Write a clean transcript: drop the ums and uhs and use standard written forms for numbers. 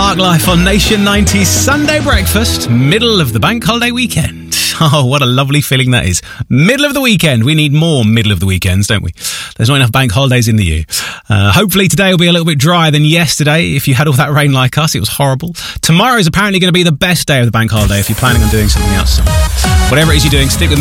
Parklife on Nation 90's Sunday breakfast, middle of the bank holiday weekend. Oh, what a lovely feeling that is. Middle of the weekend. We need more middle of the weekends, don't we? There's not enough bank holidays in the year. Hopefully today will be a little bit drier than yesterday. If you had all that rain like us, it was horrible. Tomorrow is apparently going to be the best day of the bank holiday if you're planning on doing something outside. Whatever it is you're doing, stick with me.